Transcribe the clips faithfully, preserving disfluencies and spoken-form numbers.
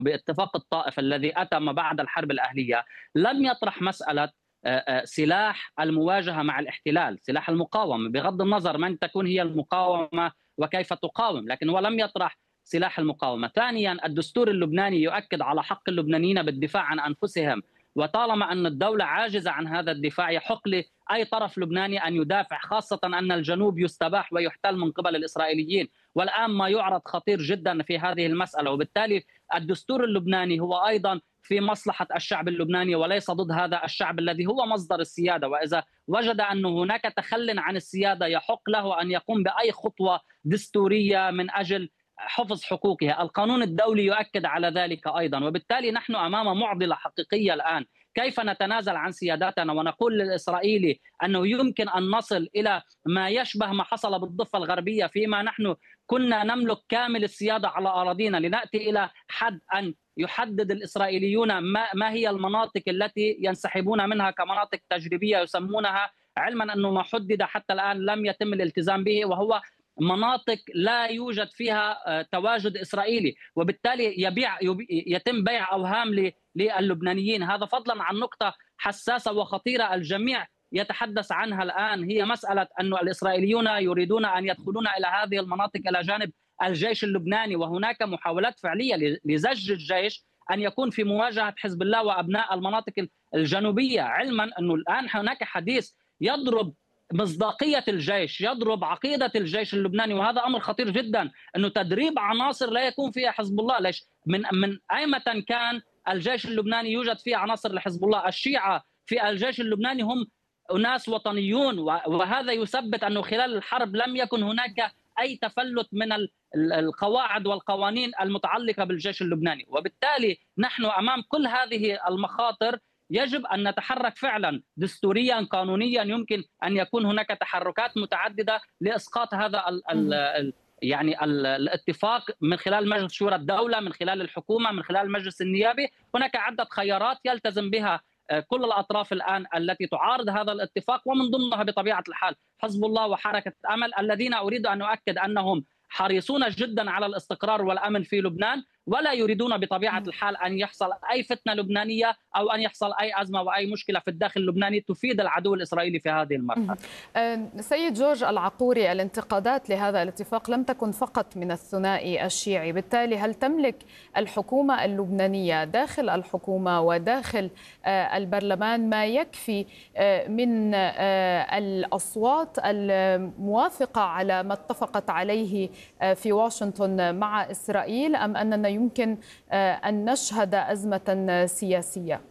باتفاق الطائف الذي أتى ما بعد الحرب الأهلية لم يطرح مسألة سلاح المواجهة مع الاحتلال، سلاح المقاومة، بغض النظر من تكون هي المقاومة وكيف تقاوم، لكن هو لم يطرح سلاح المقاومة. ثانيا، الدستور اللبناني يؤكد على حق اللبنانيين بالدفاع عن أنفسهم، وطالما أن الدولة عاجزة عن هذا الدفاع يحق لأي طرف لبناني أن يدافع، خاصة أن الجنوب يستباح ويحتل من قبل الإسرائيليين، والآن ما يعرض خطير جدا في هذه المسألة. وبالتالي الدستور اللبناني هو أيضا في مصلحة الشعب اللبناني وليس ضد هذا الشعب الذي هو مصدر السيادة، وإذا وجد أن هناك تخل عن السيادة يحق له أن يقوم بأي خطوة دستورية من أجل حفظ حقوقها. القانون الدولي يؤكد على ذلك أيضا، وبالتالي نحن أمام معضلة حقيقية الآن. كيف نتنازل عن سياداتنا ونقول للإسرائيلي أنه يمكن أن نصل إلى ما يشبه ما حصل بالضفة الغربية، فيما نحن كنا نملك كامل السيادة على أراضينا، لنأتي إلى حد أن يحدد الإسرائيليون ما, ما هي المناطق التي ينسحبون منها كمناطق تجريبية يسمونها، علما أنه ما حدد حتى الآن لم يتم الالتزام به، وهو مناطق لا يوجد فيها تواجد إسرائيلي، وبالتالي يبيع يتم بيع أوهام للبنانيين. هذا فضلا عن نقطة حساسة وخطيرة الجميع يتحدث عنها الآن، هي مسألة أن الإسرائيليون يريدون أن يدخلون إلى هذه المناطق إلى جانب الجيش اللبناني، وهناك محاولات فعلية لزج الجيش أن يكون في مواجهة حزب الله وأبناء المناطق الجنوبية، علما أنه الآن هناك حديث يضرب مصداقية الجيش، يضرب عقيدة الجيش اللبناني، وهذا أمر خطير جدا، أنه تدريب عناصر لا يكون فيها حزب الله. ليش؟ من من أيمة كان الجيش اللبناني يوجد فيه عناصر لحزب الله؟ الشيعة في الجيش اللبناني هم أناس وطنيون، وهذا يثبت أنه خلال الحرب لم يكن هناك أي تفلت من القواعد والقوانين المتعلقة بالجيش اللبناني. وبالتالي نحن أمام كل هذه المخاطر يجب أن نتحرك فعلا دستوريا قانونيا، يمكن أن يكون هناك تحركات متعددة لإسقاط هذا ال ال يعني ال الاتفاق من خلال مجلس شورى الدولة، من خلال الحكومة، من خلال المجلس النيابي. هناك عدة خيارات يلتزم بها كل الأطراف الآن التي تعارض هذا الاتفاق، ومن ضمنها بطبيعة الحال حزب الله وحركة أمل، الذين أريد أن أؤكد أنهم حريصون جدا على الاستقرار والأمن في لبنان، ولا يريدون بطبيعة الحال أن يحصل أي فتنة لبنانية أو أن يحصل أي أزمة وأي مشكلة في الداخل اللبناني تفيد العدو الإسرائيلي في هذه المرحلة. سيد جورج العقوري، الانتقادات لهذا الاتفاق لم تكن فقط من الثنائي الشيعي، بالتالي هل تملك الحكومة اللبنانية داخل الحكومة وداخل البرلمان ما يكفي من الأصوات الموافقة على ما اتفقت عليه في واشنطن مع إسرائيل، أم أننا يمكن أن نشهد أزمة سياسية؟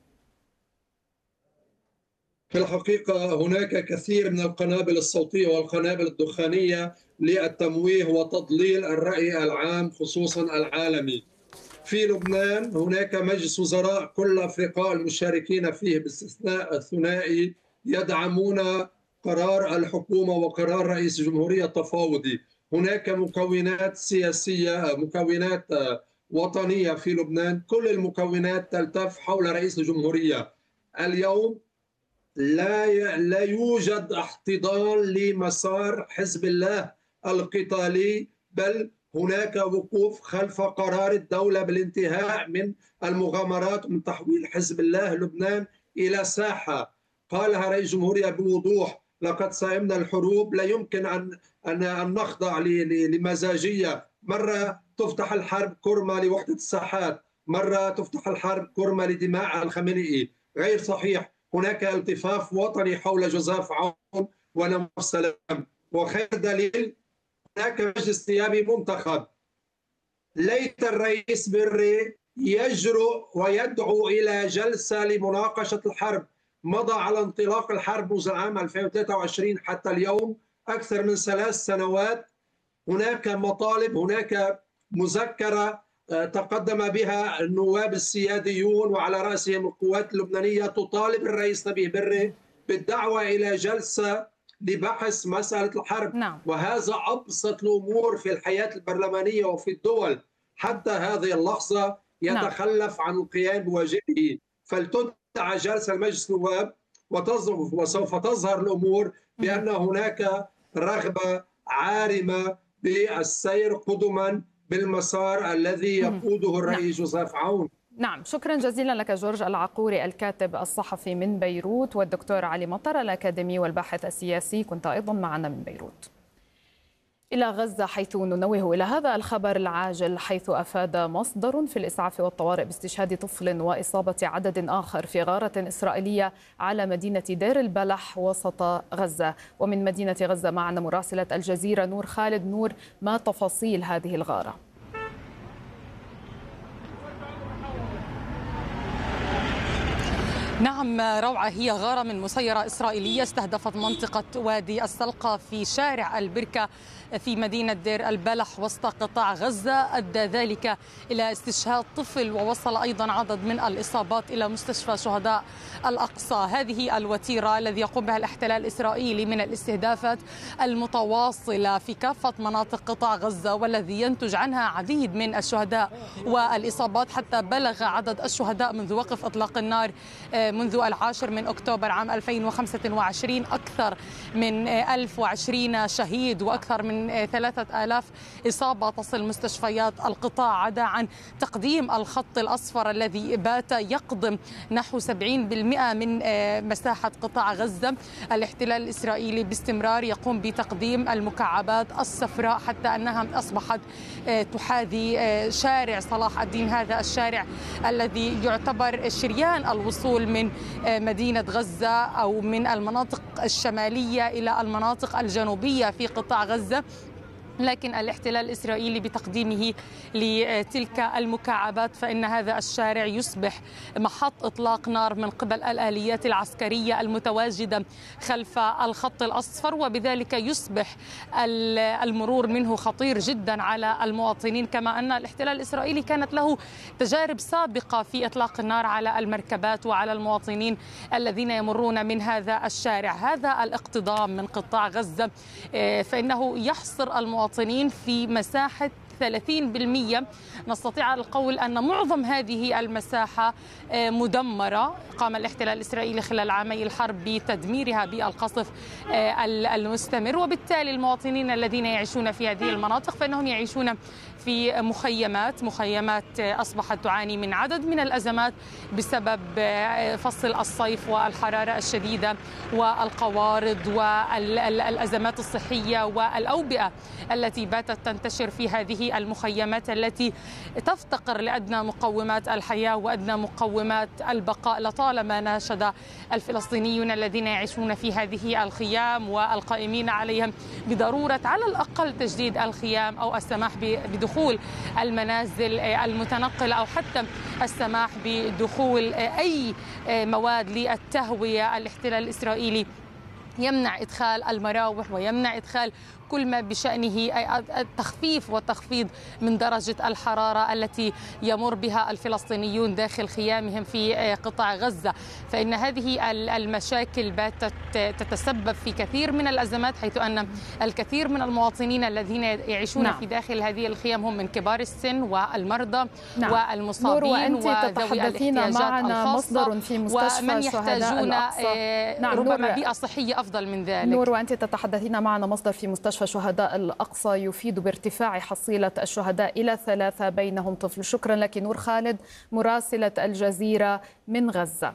في الحقيقة هناك كثير من القنابل الصوتية والقنابل الدخانية للتمويه وتضليل الرأي العام خصوصا العالمي. في لبنان هناك مجلس وزراء كل الأفرقاء المشاركين فيه باستثناء الثنائي يدعمون قرار الحكومة وقرار رئيس الجمهورية التفاوضي. هناك مكونات سياسية، مكونات وطنية في لبنان، كل المكونات تلتف حول رئيس الجمهورية. اليوم لا لا يوجد احتضان لمسار حزب الله القتالي، بل هناك وقوف خلف قرار الدولة بالانتهاء من المغامرات ومن تحويل حزب الله لبنان إلى ساحة قالها رئيس الجمهورية بوضوح: لقد صائمنا الحروب، لا يمكن أن أن نخضع لمزاجية. مرة تفتح الحرب كرمة لوحدة الساحات، مرة تفتح الحرب كرمة لدماء الخمينئي. غير صحيح. هناك التفاف وطني حول جزاف عون ونمر سلام، وخير دليل هناك مجلس نيابي منتخب. ليت الرئيس بري يجرؤ ويدعو إلى جلسة لمناقشة الحرب. مضى على انطلاق الحرب منذ العام ألفين وثلاثة وعشرين حتى اليوم أكثر من ثلاث سنوات. هناك مطالب، هناك مذكرة تقدم بها النواب السياديون وعلى رأسهم القوات اللبنانية تطالب الرئيس نبيه بري بالدعوة إلى جلسة لبحث مسألة الحرب. نعم. وهذا أبسط الأمور في الحياة البرلمانية وفي الدول. حتى هذه اللحظة يتخلف نعم. عن القيام بواجبه. فلتدعى جلسة المجلس النواب وسوف تظهر الأمور بأن هناك رغبة عارمة بالسير قدما بالمسار الذي يقوده الرئيس جوزيف عون. نعم، شكرا جزيلا لك جورج العقوري الكاتب الصحفي من بيروت، والدكتور علي مطر الأكاديمي والباحث السياسي، كنت أيضا معنا من بيروت. إلى غزة، حيث ننوه إلى هذا الخبر العاجل، حيث أفاد مصدر في الإسعاف والطوارئ باستشهاد طفل وإصابة عدد آخر في غارة إسرائيلية على مدينة دير البلح وسط غزة. ومن مدينة غزة معنا مراسلة الجزيرة نور خالد. نور، ما تفاصيل هذه الغارة؟ نعم روعة، هي غارة من مسيرة إسرائيلية استهدفت منطقة وادي السلقة في شارع البركة في مدينة دير البلح وسط قطاع غزة، أدى ذلك إلى استشهاد طفل ووصل أيضا عدد من الإصابات إلى مستشفى شهداء الأقصى. هذه الوتيرة الذي يقوم بها الاحتلال الإسرائيلي من الاستهدافات المتواصلة في كافة مناطق قطاع غزة، والذي ينتج عنها عديد من الشهداء والإصابات، حتى بلغ عدد الشهداء منذ وقف إطلاق النار منذ العاشر من أكتوبر عام ألفين وخمسة وعشرين أكثر من ألف وعشرين شهيد وأكثر من ثلاثة آلاف إصابة تصل مستشفيات القطاع، عدا عن تقديم الخط الأصفر الذي بات يقضم نحو سبعين بالمئة من مساحة قطاع غزة. الاحتلال الإسرائيلي باستمرار يقوم بتقديم المكعبات الصفراء حتى أنها أصبحت تحاذي شارع صلاح الدين، هذا الشارع الذي يعتبر شريان الوصول من مدينة غزة أو من المناطق الشمالية إلى المناطق الجنوبية في قطاع غزة. لكن الاحتلال الإسرائيلي بتقديمه لتلك المكعبات فإن هذا الشارع يصبح محط إطلاق نار من قبل الآليات العسكرية المتواجدة خلف الخط الأصفر، وبذلك يصبح المرور منه خطير جدا على المواطنين. كما أن الاحتلال الإسرائيلي كانت له تجارب سابقة في إطلاق النار على المركبات وعلى المواطنين الذين يمرون من هذا الشارع. هذا الاقتضام من قطاع غزة فإنه يحصر المواطنين في مساحة ثلاثين بالمئة. نستطيع القول أن معظم هذه المساحة مدمرة. قام الاحتلال الإسرائيلي خلال عامي الحرب بتدميرها بالقصف المستمر، وبالتالي المواطنين الذين يعيشون في هذه المناطق فإنهم يعيشون في مخيمات مخيمات أصبحت تعاني من عدد من الأزمات بسبب فصل الصيف والحرارة الشديدة والقوارض والأزمات الصحية والأوبئة التي باتت تنتشر في هذه المخيمات التي تفتقر لأدنى مقومات الحياة وأدنى مقومات البقاء. لطالما ناشد الفلسطينيون الذين يعيشون في هذه الخيام والقائمين عليهم بضرورة على الأقل تجديد الخيام أو السماح بدخول المنازل المتنقلة أو حتى السماح بدخول أي مواد للتهوية. الاحتلال الإسرائيلي يمنع إدخال المراوح ويمنع إدخال كل ما بشأنه التخفيف والتخفيض من درجة الحرارة التي يمر بها الفلسطينيون داخل خيامهم في قطاع غزة. فإن هذه المشاكل باتت تتسبب في كثير من الأزمات، حيث أن الكثير من المواطنين الذين يعيشون نعم. في داخل هذه الخيام هم من كبار السن والمرضى نعم. والمصابين وذوي الاحتياجات معنا مصدر في مستشفى ومن يحتاجون نعم. ربما بيئة صحية أفضل من ذلك. نور، وأنت تتحدثين معنا مصدر في مستشفى شهداء الأقصى يفيد بارتفاع حصيلة الشهداء إلى ثلاثة بينهم طفل. شكرا لك نور خالد مراسلة الجزيرة من غزة.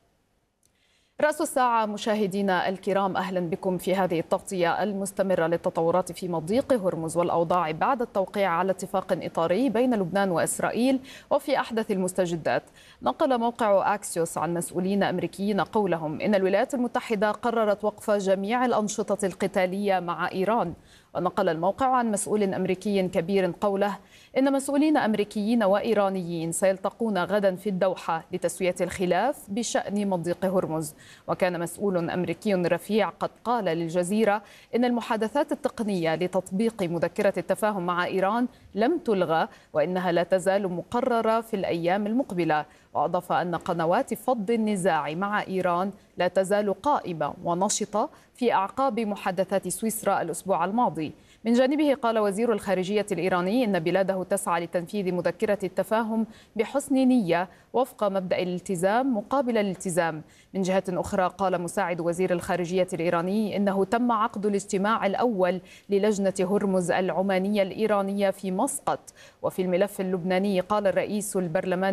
رأس الساعة مشاهدينا الكرام، أهلا بكم في هذه التغطية المستمرة للتطورات في مضيق هرمز والأوضاع بعد التوقيع على اتفاق إطاري بين لبنان وإسرائيل وفي أحدث المستجدات. نقل موقع أكسيوس عن مسؤولين أمريكيين قولهم إن الولايات المتحدة قررت وقف جميع الأنشطة القتالية مع إيران. ونقل الموقع عن مسؤول أمريكي كبير قوله إن مسؤولين أمريكيين وإيرانيين سيلتقون غدا في الدوحة لتسوية الخلاف بشأن مضيق هرمز. وكان مسؤول أمريكي رفيع قد قال للجزيرة إن المحادثات التقنية لتطبيق مذكرة التفاهم مع إيران لم تلغى وإنها لا تزال مقررة في الأيام المقبلة. وأضاف أن قنوات فض النزاع مع إيران لا تزال قائمة ونشطة في أعقاب محادثات سويسرا الأسبوع الماضي. من جانبه قال وزير الخارجية الإيراني إن بلاده تسعى لتنفيذ مذكرة التفاهم بحسن نية وفق مبدأ الالتزام مقابل الالتزام. من جهة أخرى قال مساعد وزير الخارجية الإيراني إنه تم عقد الاجتماع الأول للجنة هرمز العمانية الإيرانية في مسقط. وفي الملف اللبناني قال الرئيس البرلماني